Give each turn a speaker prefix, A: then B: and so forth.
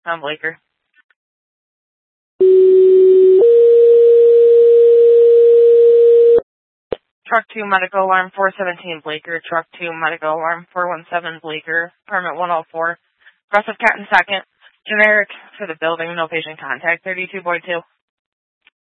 A: on Blaker. Truck 2 medical alarm 417 Blaker. Truck 2 medical alarm 417 Blaker. Permit 104. Aggressive cat in second. Generic for the building. No patient contact. 32.2.